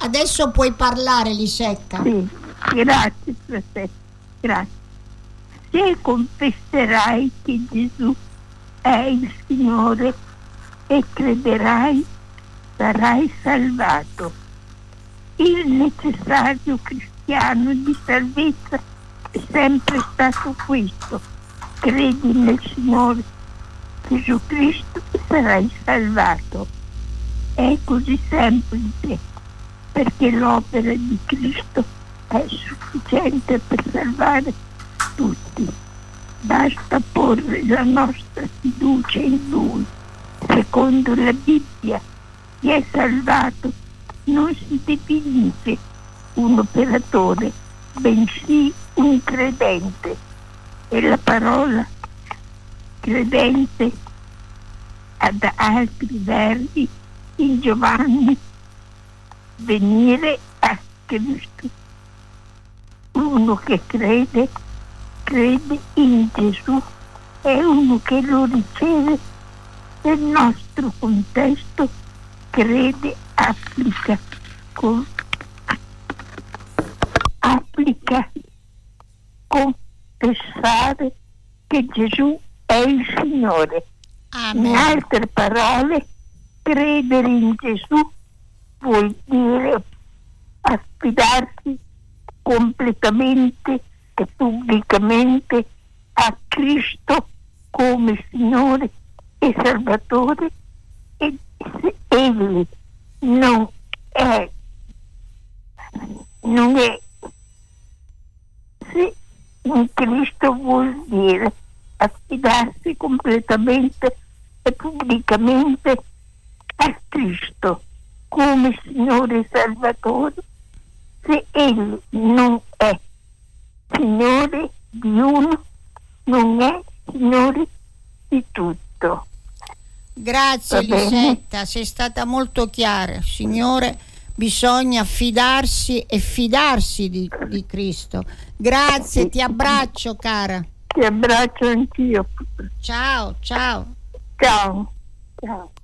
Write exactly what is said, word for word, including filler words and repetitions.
Adesso puoi parlare, Lisetta. Sì, grazie fratello, grazie. Se confesserai che Gesù è il Signore e crederai, sarai salvato. Il necessario cristiano di salvezza è sempre stato questo: credi nel Signore Gesù Cristo e sarai salvato. È così semplice, perché l'opera di Cristo è sufficiente per salvare tutti. Basta porre la nostra fiducia in Lui. Secondo la Bibbia, chi è salvato non si definisce un operatore, bensì un credente. E la parola credente ad altri verbi in Giovanni: venire a Cristo. Uno che crede, crede in Gesù, è uno che lo riceve. Nel nostro contesto crede, applica, con, applica confessare che Gesù è il Signore. Amen. In altre parole, credere in Gesù vuol dire affidarsi completamente e pubblicamente a Cristo come Signore e Salvatore, e se Egli non è non è se in Cristo vuol dire affidarsi completamente e pubblicamente a Cristo come Signore e Salvatore. Se Egli non è Signore di uno, non è Signore di tutto. Grazie Lisetta, sei stata molto chiara. Signore, bisogna fidarsi e fidarsi di, di Cristo. Grazie, sì. Ti abbraccio, cara. Ti abbraccio anch'io. Ciao, ciao. Ciao. Ciao.